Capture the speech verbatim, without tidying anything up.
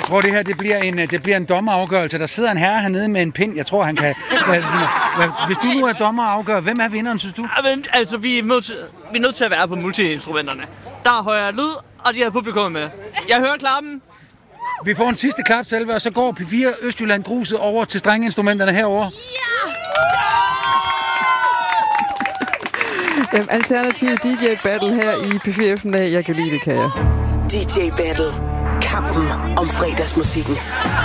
tror, det her det bliver, en, det bliver en dommerafgørelse. Der sidder en herre hernede med en pind. Jeg tror, han kan... Hvis du nu er dommer og afgør, hvem er vinderen, synes du? Ja, men, altså, vi er, nødt til, vi er nødt til at være på multiinstrumenterne. Der er højere lyd, og de har publikum med. Jeg hører klappen. Vi får en sidste klap selv, og så går P fire Østjylland gruset over til strengeinstrumenterne herover. Jamen, alternativ D J Battle her i P fire eftermiddag. Jeg kan lide det, kan jeg. D J Battle. Kampen om fredagsmusikken.